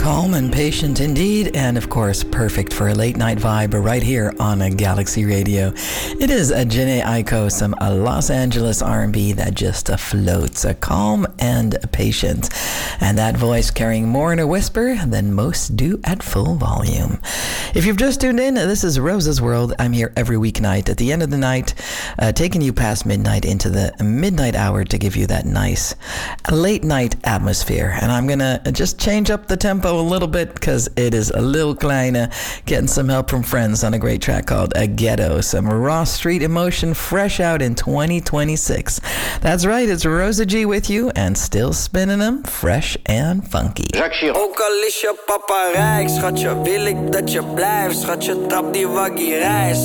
Calm and patient indeed, and of course perfect for a late night vibe right here on a Galaxy Radio. It is a Jhené Aiko, some Los Angeles R&B that just floats, calm and patient, and that voice carrying more in a whisper than most do at full volume. If you've just tuned in, this is Rose's World. I'm here every weeknight at the end of the night, taking you past midnight into the midnight hour to give you that nice late night atmosphere. And I'm gonna just change up the tempo a little bit because it is a little kleiner, getting some help from friends on a great track called A Ghetto, some raw street emotion fresh out in 2026. That's right, it's Rosa G with you and still spinning them fresh and funky. Jacques Chirac. Ook al is je papa rijk, schatje, wil ik dat je blijft. Schatje, trap die waggie reis.